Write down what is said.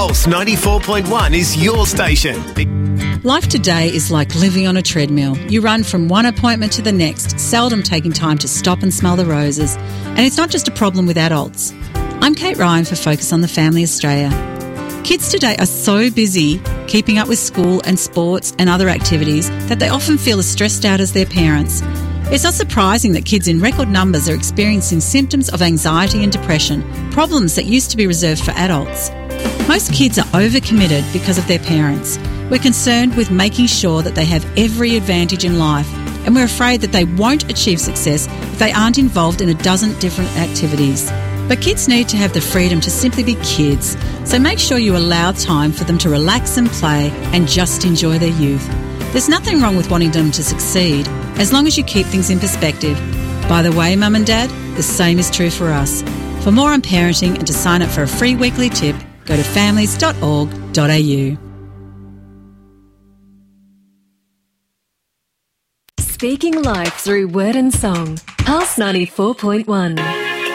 Pulse 94.1 is your station. Life today is like living on a treadmill. You run from one appointment to the next, seldom taking time to stop and smell the roses. And it's not just a problem with adults. I'm Kate Ryan for Focus on the Family Australia. Kids today are so busy keeping up with school and sports and other activities that they often feel as stressed out as their parents. It's not surprising that kids in record numbers are experiencing symptoms of anxiety and depression, problems that used to be reserved for adults. Most kids are overcommitted because of their parents. We're concerned with making sure that they have every advantage in life, and we're afraid that they won't achieve success if they aren't involved in a dozen different activities. But kids need to have the freedom to simply be kids, so make sure you allow time for them to relax and play and just enjoy their youth. There's nothing wrong with wanting them to succeed, as long as you keep things in perspective. By the way, Mum and Dad, the same is true for us. For more on parenting and to sign up for a free weekly tip, go to families.org.au. Speaking life through word and song. Pulse 94.1.